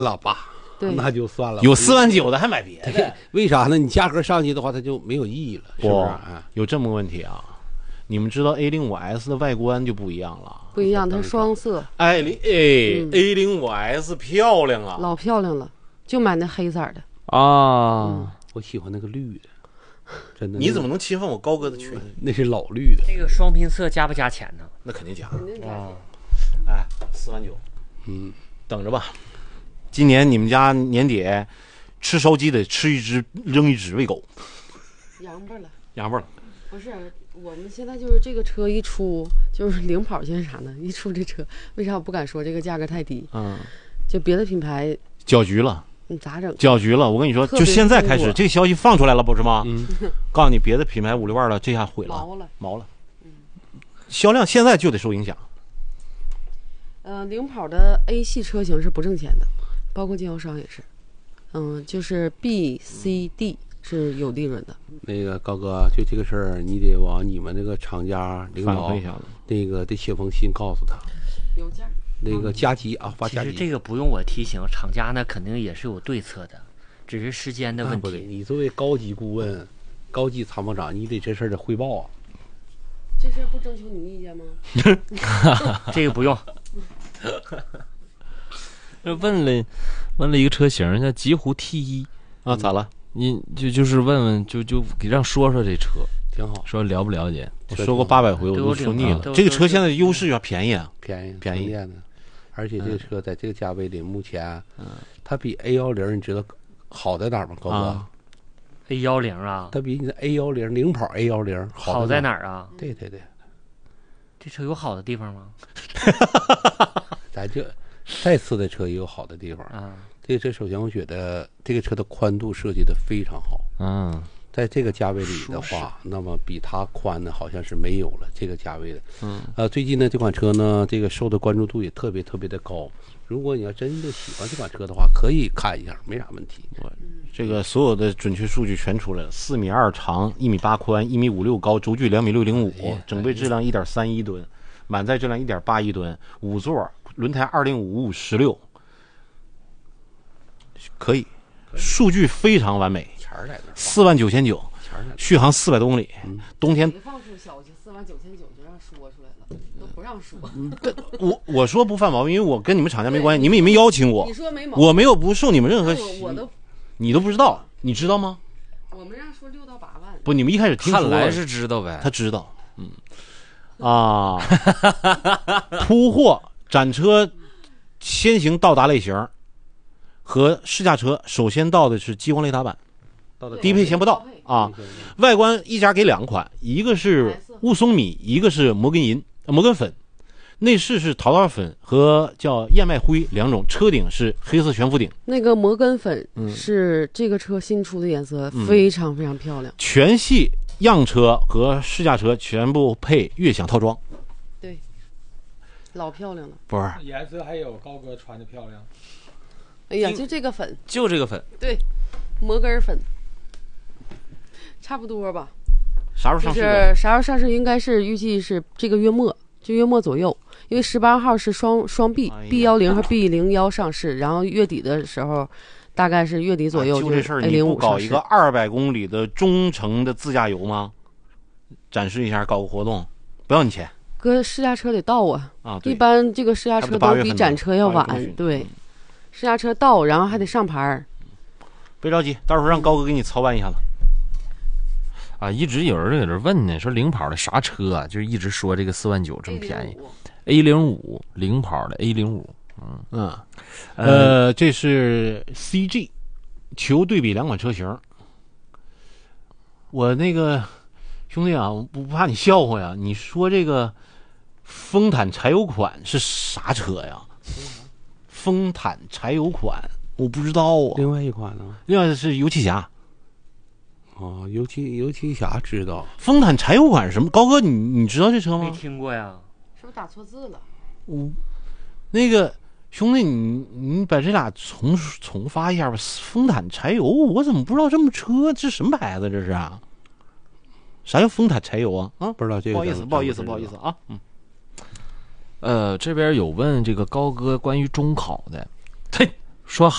了吧？ 对， 那就算了。 有4.9万的还买别的， 为啥呢？你价格上去的话，它就没有意义了，是不是？ 有这么个问题啊？你们知道 A05S 的外观就不一样了， 不一样，它双色。 A05S 漂亮啊， 老漂亮了，就买那黑色的啊。 我喜欢那个绿的，真的。 你怎么能侵犯我高哥的权益？ 那是老绿的。 这个双拼色加不加钱呢？ 那肯定加啊。 哎，4.9万，等着吧。今年你们家年底吃烧鸡得吃一只扔一只喂狗，洋巴了。 不是，我们现在就是这个车一出，就是领跑现在啥呢？一出这车，为啥我不敢说这个价格太低？就别的品牌搅局了。 你咋整？ 搅局了！我跟你说，就现在开始，这个消息放出来了，不是吗？告诉你，别的品牌5-6万了，这下毁了，毛了。销量现在就得受影响。 领跑的 A 系车型是不挣钱的，包括经销商也是。就是 B、C、D 是有利润的。 那个高哥，就这个事儿，你得往你们那个厂家领导那个得写封信告诉他， 有价。 那个加急啊，发加急。 其实这个不用我提醒，厂家呢肯定也是有对策的，只是时间的问题。 你作为高级顾问、高级参谋长，你得这事儿得汇报啊。 这事儿不征求你意见吗？ 这个不用。 问了一个车型叫极狐 T1 啊，咋了？ 你就是问就给让说这车挺好， 说了不了解？ 我说过800回，我都说腻了。这个车现在优势要便宜啊， 便宜的。而且这个车在这个价位里，目前它比 A10你知道好在哪儿吗？高哥 ，A10啊， 它比你的 A10领跑 A10 好在哪儿啊？ 对， 这车有好的地方吗？ 咱就再次的车也有好的地方啊。这个车首先我觉得这个车的宽度设计的非常好，在这个价位里的话，那么比它宽的好像是没有了。这个价位的，最近呢这款车呢，这个受的关注度也特别的高。如果你要真的喜欢这款车的话，可以看一下，没啥问题。 这个所有的准确数据全出来了，4.2米长，1.8米宽，1.56米高，轴距2.605米，整备质量1.31吨，满载质量1.81吨，5座，轮胎2.55/16，可以，数据非常完美。49900，续航400多公里，冬天。 放出消息49900就让说出来了，都不让说。 我说不犯毛病，因为我跟你们厂家没关系，你们也没邀请我。 你说没毛病， 我没有不受你们任何，你都不知道，你知道吗？ 我们让说6到8万。 不，你们一开始听说看来是知道呗， 他知道，铺货展车先行到达类型和试驾车首先到的是激光雷达版。低配先不到啊，外观一家给2款，一个是雾松米，一个是摩根粉，内饰是桃桃粉和叫燕麦灰2种，车顶是黑色悬浮顶。 那个摩根粉是这个车新出的颜色，非常非常漂亮。 全系样车和试驾车全部配悦享套装。 对，老漂亮了。 不是颜色还有高哥穿的漂亮。 哎呀，就这个粉，对，摩根粉。差不多吧， 啥时候上市？ 啥时候上市？应该是预计是这个月末，就月末左右。因为18号是双 B，B10和B01上市，然后月底的时候，大概是月底左右就这事儿，你不搞一个200公里的中程的自驾游吗？展示一下，搞个活动，不要你钱。 哥，试驾车得到啊！一般这个试驾车都比展车要晚，对。试驾车到，然后还得上牌。 别着急，到时候让高哥给你操办一下子。 一直有人在这问呢，说领跑的啥车啊？就一直说这个4.9万这么便宜。A05领跑的 A05， 这是 CG 求对比2款车型。我那个兄弟啊，我不怕你笑话呀，你说这个丰坦柴油款是啥车呀？丰坦柴油款我不知道啊。 另外一款呢？ 另外是油气侠。 油气侠知道。 丰坦柴油款是什么？高哥，你知道这车吗？ 没听过呀。 是不是打错字了？ 那个兄弟，你把这俩重发一下吧。丰坦柴油，我怎么不知道这么车？这什么牌子？这是啊？啥叫丰坦柴油啊？ 不知道这个。 不好意思啊。 这边有问这个高哥关于中考的。 嘿， 说